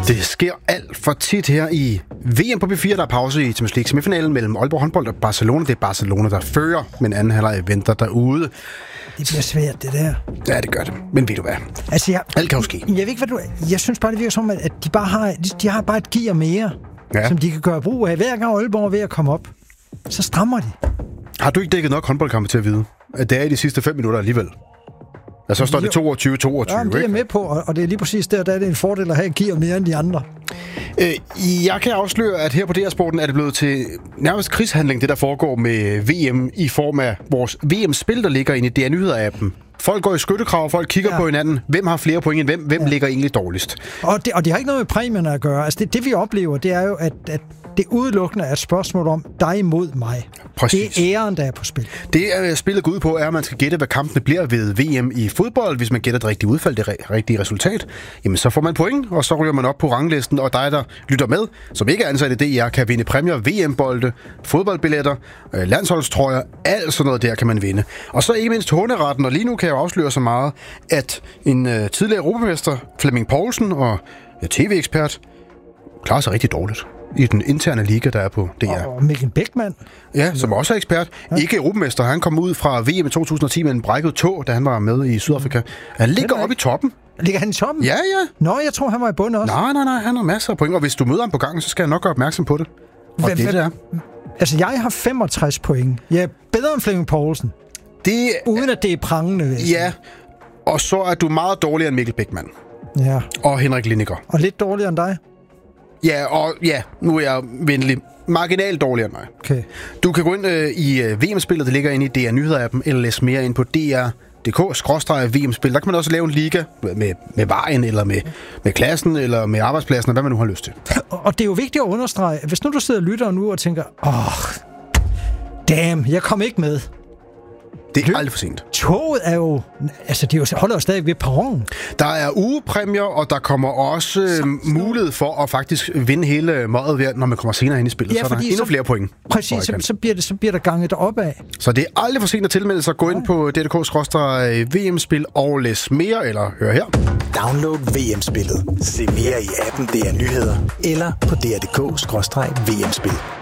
Det sker alt for tit her i VM på B4. Der er pause i Champions League semifinalen mellem Aalborg håndbold og Barcelona. Det er Barcelona, der fører, men anden halvleg venter derude. Det bliver svært, det der. Ja, det gør det. Men ved du hvad? Altså, alt kan jo ske. Jeg ved ikke, jeg synes bare, det virker som, at de har bare et gear mere, som de kan gøre brug af. Hver gang Aalborg er ved at komme op, så strammer de. Har du ikke dækket nok håndboldkampe til at vide, at det er i de sidste 5 minutter alligevel? Ja, så står det 22-22, ja, det er jeg med på, og det er lige præcis der er det en fordel at have et gear mere end de andre. Jeg kan afsløre, at her på DR-sporten er det blevet til nærmest krigshandling, det der foregår med VM i form af vores VM-spil, der ligger inde i DR-nyheder-appen. Folk går i skyttekrav, folk kigger på hinanden. Hvem har flere point end hvem ligger egentlig dårligst? Og det har ikke noget med præmierne at gøre. Altså det vi oplever, det er jo, at det udelukkende er et spørgsmål om dig mod mig. Præcis. Det er æren, der er på spil. Det spillet går ud på, er, at man skal gætte, hvad kampene bliver ved VM i fodbold. Hvis man gætter det rigtige udfald, det rigtige resultat, jamen så får man point, og så ryger man op på ranglisten. Og dig, der lytter med, som ikke er ansat i DR, kan vinde præmier, VM-bolde, fodboldbilletter, landsholdstrøjer, alt sådan noget der kan man vinde. Og så ikke mindst håneretten, og lige nu kan jeg afsløre så meget, at en tidligere europamester, Flemming Poulsen og tv-ekspert, klarer sig rigtig dårligt i den interne liga, der er på DR. Og Mikkel Bækman. Ja, som også er ekspert. Ja. Ikke europamester. Han kom ud fra VM i 2010 med en brækket tå, da han var med i Sydafrika. Han ligger oppe i toppen. Ligger han i toppen? Ja. Nå, jeg tror, han var i bunden også. Nej. Han har masser af point, og hvis du møder ham på gangen, så skal jeg nok gøre opmærksom på det. Og det er. Altså, jeg har 65 point. Jeg er bedre end Flemming Poulsen. Uden at det er prangende. Ja, og så er du meget dårligere end Mikkel Bækman. Ja. Og Henrik Lineker. Og lidt dårligere end dig? Ja, nu er jeg venlig. Marginalt dårligere end mig. Okay. Du kan gå ind i VM-spillet, der ligger inde i DR Nyheder-appen, eller læse mere ind på dr.dk/VM-spil. Der kan man også lave en liga med vejen, eller med klassen, eller med arbejdspladsen, hvad man nu har lyst til. Og det er jo vigtigt at understrege, hvis nu du sidder og lytter nu og tænker, damn, jeg kom ikke med. Det er aldrig for sent. Toget er jo... Altså, de holder jo stadig ved perronen. Der er ugepræmier, og der kommer også mulighed for at faktisk vinde hele mødet, når man kommer senere ind i spillet. Ja, så er der endnu flere point. Præcis, så bliver der ganget opad. Så det er aldrig for sent at tilmelde sig. Gå ind på dk/VM-spil og læs mere, eller hør her. Download VM-spillet. Se mere i appen DR Nyheder, eller på dr.dk/VM-spil.